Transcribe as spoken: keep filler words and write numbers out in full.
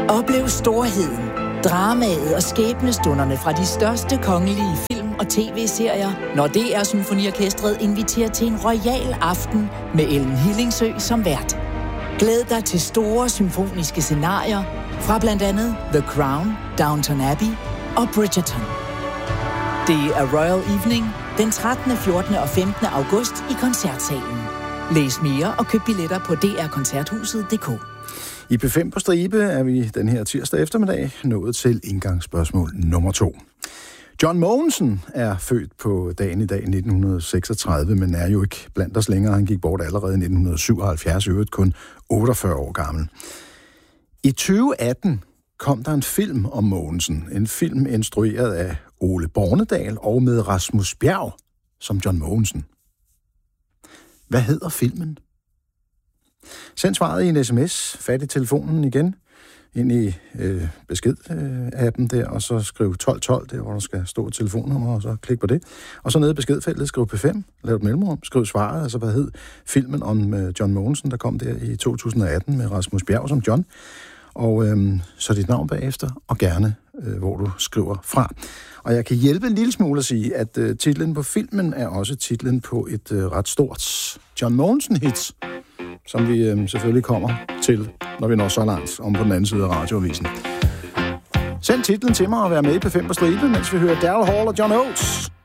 Oplev storheden, dramaet og skæbnestunderne fra de største kongelige film- og tv-serier, når D R Symfoniorkestret inviterer til en royal aften med Ellen Hillingsø som vært. Glæd dig til store symfoniske scenarier fra blandt andet The Crown, Downton Abbey og Bridgerton. Det er Royal Evening den trettende, fjortende og femtende august i Koncertsalen. Læs mere og køb billetter på d r koncerthuset punktum d k. I P fem på stribe er vi den her tirsdag eftermiddag nået til indgangsspørgsmål nummer to. John Mogensen er født på dagen i dag nitten seksogtredive, men er jo ikke blandt os længere. Han gik bort allerede i nitten syvoghalvfjerds, i øvrigt kun otteogfyrre år gammel. I tyve atten kom der en film om Mogensen. En film instrueret af Ole Bornedal og med Rasmus Bjerg som John Mogensen. Hvad hedder filmen? Send svaret i en sms, fat i telefonen igen, ind i øh, besked-appen der, og så skriv tolv tolv, der hvor der skal stå et telefonnummer, og så klik på det. Og så nede i beskedfeltet, skriv P fem, lav et mellemrum, skriv svaret, altså hvad hed filmen om øh, John Mogensen, der kom der i to tusind atten med Rasmus Bjerg som John. Og øh, så dit navn bagefter, og gerne, øh, hvor du skriver fra. Og jeg kan hjælpe en lille smule at sige, at øh, titlen på filmen er også titlen på et øh, ret stort John Mogensen-hits, som vi øh, selvfølgelig kommer til, når vi når så langt om på den anden side af radioavisen. Send titlen til mig og vær med i P fem på stribe, mens vi hører Daryl Hall og John Oates.